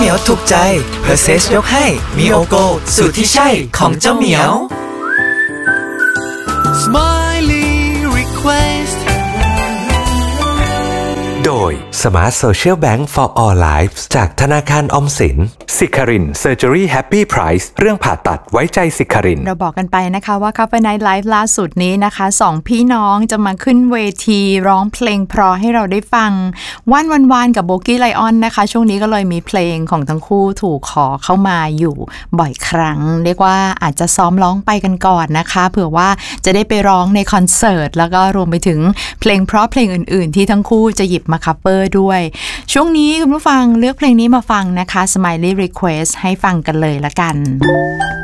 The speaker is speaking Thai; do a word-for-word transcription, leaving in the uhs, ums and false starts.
ยวถูกใจเพอร์เซสยกให้มีโอโกสูตรที่ใช่ของเจ้าเหมียว Smiley Request โดย Smart Social Bank for All Lives จากธนาคารออมสินสิคาริน Surgery Happy Price เรื่องผ่าตัดไว้ใจสิคารินเราบอกกันไปนะคะว่า Cafe Night Live ล่าสุดนี้นะคะสองพี่น้องจะมาขึ้นเวทีร้องเพลงเพราะให้เราได้ฟังวันวันวานกับโบกี้ไลออนนะคะช่วงนี้ก็เลยมีเพลงของทั้งคู่ถูกขอเข้ามาอยู่บ่อยครั้งเรียกว่าอาจจะซ้อมร้องไปกันก่อนนะคะเผื่อว่าจะได้ไปร้องในคอนเสิร์ตแล้วก็รวมไปถึงเพลงเพราะเพลงอื่นๆที่ทั้งคู่จะหยิบมาคัฟเวอร์ด้วยช่วงนี้คุณผู้ฟังเลือกเพลงนี้มาฟังนะคะ Smiley Request ให้ฟังกันเลยละกัน